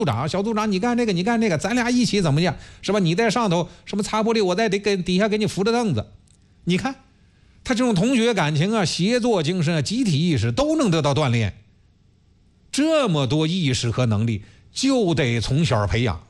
长，小组长你干这个你干这个，咱俩一起怎么样，是吧？你在上头什么擦玻璃，我在底下给你扶着凳子。你看他这种同学感情啊、协作精神啊、集体意识都能得到锻炼。这么多意识和能力就得从小培养。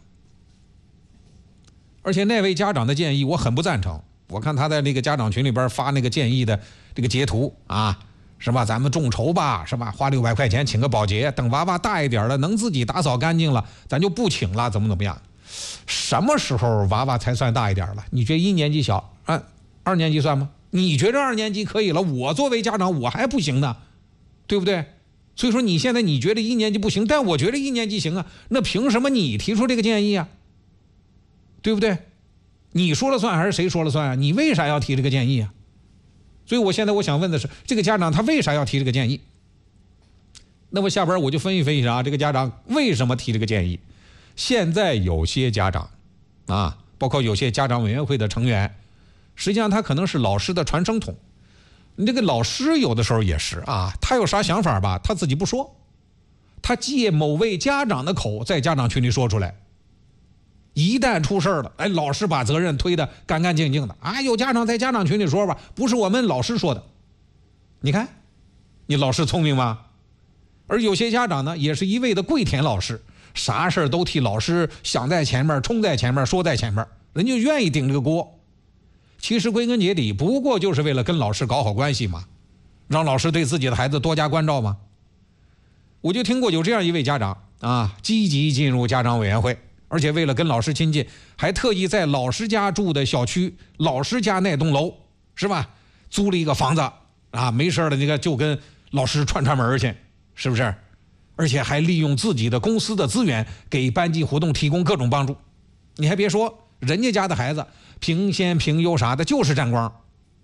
而且那位家长的建议我很不赞成，我看他在那个家长群里边发那个建议的这个截图啊，是吧？咱们众筹吧，是吧？花600块钱请个保洁，等娃娃大一点了，能自己打扫干净了，咱就不请了，怎么样？什么时候娃娃才算大一点了？你觉得1年级小，2年级算吗？你觉得2年级可以了，我作为家长我还不行呢，对不对？所以说你现在你觉得1年级不行，但我觉得1年级行啊，那凭什么你提出这个建议啊？对不对？你说了算还是谁说了算啊？你为啥要提这个建议啊？所以我现在我想问的是，这个家长他为啥要提这个建议？那么下边我就分析啊，这个家长为什么提这个建议？现在有些家长啊，包括有些家长委员会的成员，实际上他可能是老师的传声筒。这个老师有的时候也是啊，他有啥想法吧，他自己不说，他借某位家长的口在家长群里说出来。一旦出事了，老师把责任推得干干净净的啊！有家长在家长群里说吧，不是我们老师说的。你看，你老师聪明吗？而有些家长呢，也是一味的跪舔老师，啥事都替老师想在前面、冲在前面、说在前面，人就愿意顶这个锅。其实归根结底，不过就是为了跟老师搞好关系嘛，让老师对自己的孩子多加关照嘛。我就听过有这样一位家长啊，积极进入家长委员会。而且为了跟老师亲近，还特意在老师家住的小区、老师家那栋楼，是吧？租了一个房子啊，没事的那个就跟老师串门去，是不是？而且还利用自己的公司的资源给班级活动提供各种帮助。你还别说，人家家的孩子评先评优啥的，就是沾光。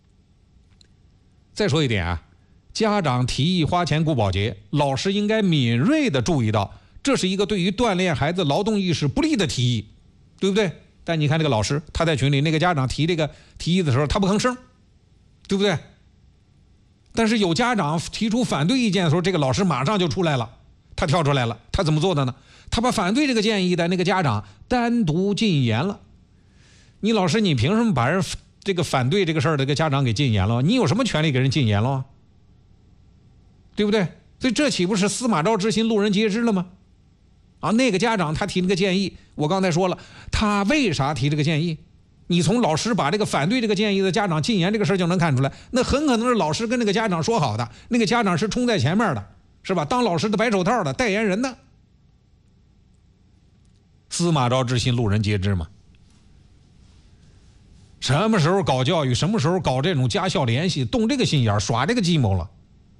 再说一点啊，家长提议花钱雇保洁，老师应该敏锐地注意到。这是一个对于锻炼孩子劳动意识不利的提议，对不对？但你看这个老师，他在群里那个家长提这个提议的时候，他不吭声，对不对？但是有家长提出反对意见的时候，这个老师马上就出来了，他跳出来了，他怎么做的呢？他把反对这个建议的那个家长单独禁言了。你老师，你凭什么把人这个反对这个事儿的这个家长给禁言了？你有什么权利给人禁言了？对不对？所以这岂不是司马昭之心，路人皆知了吗？啊，那个家长他提了个建议，我刚才说了，他为啥提这个建议？你从老师把这个反对这个建议的家长禁言这个事就能看出来，那很可能是老师跟那个家长说好的，那个家长是冲在前面的，是吧？当老师的白手套的代言人的。司马昭之心，路人皆知嘛。什么时候搞教育，什么时候搞这种家校联系，动这个心眼，耍这个计谋了？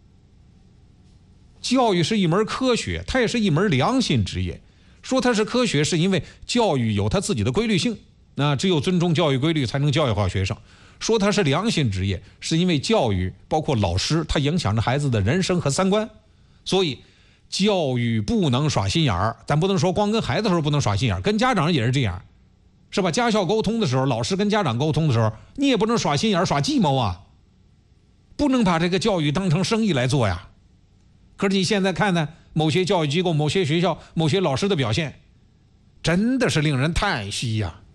教育是一门科学，它也是一门良心职业。说它是科学，是因为教育有它自己的规律性，只有尊重教育规律，才能教育好学生。说它是良心职业，是因为教育包括老师，它影响着孩子的人生和三观。所以教育不能耍心眼儿，咱不能说光跟孩子的时候不能耍心眼儿，跟家长也是这样，是吧？家校沟通的时候，老师跟家长沟通的时候，你也不能耍心眼儿、耍计谋啊，不能把这个教育当成生意来做呀。可是你现在看呢，某些教育机构、某些学校、某些老师的表现，真的是令人叹息呀。